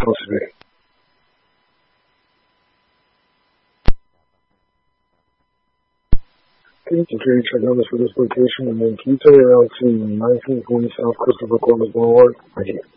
supposed to be. Okay, security check numbers for this location in Mankato, LC 1940 South Christopher Columbus Boulevard. Thank you.